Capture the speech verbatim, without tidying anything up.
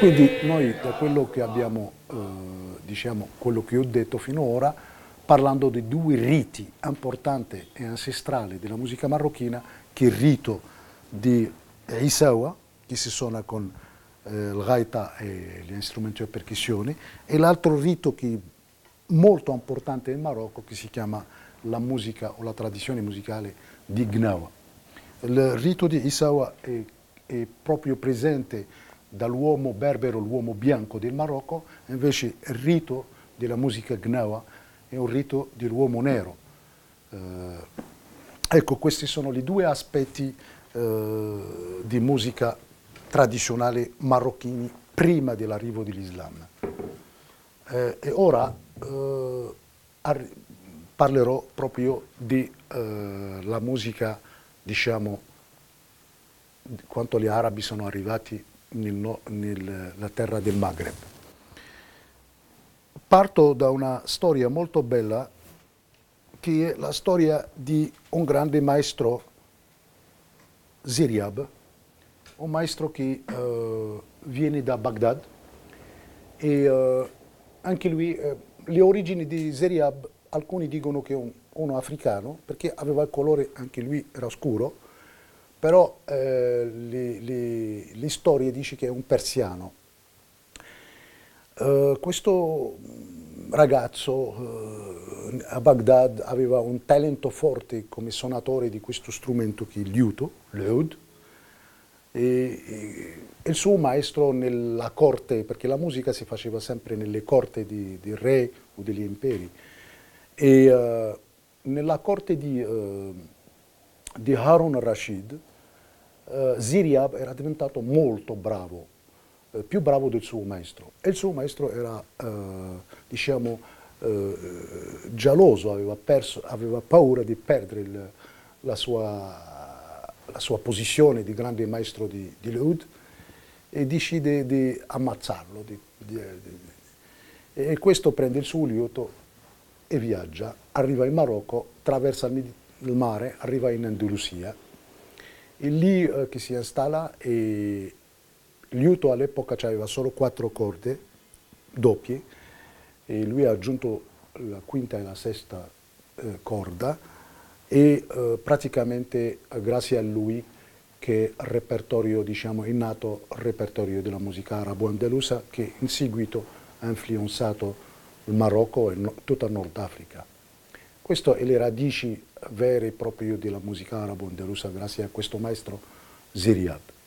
Quindi noi da quello che abbiamo, eh, diciamo, quello che ho detto finora, parlando di due riti importanti e ancestrali della musica marocchina, che è il rito di Isawa, che si suona con eh, il gaita e gli strumenti a percussione, e l'altro rito che è molto importante in Marocco, che si chiama la musica o la tradizione musicale di Gnawa. Il rito di Isawa è, è proprio presente dall'uomo berbero, l'uomo bianco del Marocco, invece il rito della musica Gnawa è un rito dell'uomo nero. Eh, ecco, questi sono i due aspetti eh, di musica tradizionale marocchini prima dell'arrivo dell'Islam. Eh, e ora eh, parlerò proprio della eh, musica, diciamo, quanto gli arabi sono arrivati nel, nella terra del Maghreb. Parto da una storia molto bella, che è la storia di un grande maestro, Ziryab, un maestro che eh, viene da Baghdad, e eh, anche lui, eh, le origini di Ziryab, alcuni dicono che è un, uno africano, perché aveva il colore, anche lui era scuro, però eh, le, le, le storie dicono che è un persiano. Uh, questo ragazzo uh, a Baghdad aveva un talento forte come suonatore di questo strumento che è il liuto, l'oud, e, e, e il suo maestro nella corte, perché la musica si faceva sempre nelle corte di, di re o degli imperi, e uh, nella corte di, uh, di Harun al-Rashid, uh, Ziryab era diventato molto bravo, più bravo del suo maestro, e il suo maestro era, eh, diciamo, eh, geloso, aveva, perso, aveva paura di perdere il, la, sua, la sua posizione di grande maestro di, di l'oud, e decide di ammazzarlo. Di, di, di, e questo prende il suo liuto e viaggia, arriva in Marocco, attraversa il, il mare, arriva in Andalusia, e lì eh, che si installa. E il liuto all'epoca aveva solo quattro corde doppie, e lui ha aggiunto la quinta e la sesta eh, corda, e eh, praticamente grazie a lui che il repertorio, diciamo, è nato il repertorio della musica arabo-andalusa, che in seguito ha influenzato il Marocco e no, tutta Nord Africa. Queste sono le radici vere e proprie della musica arabo-andalusa grazie a questo maestro Ziryab.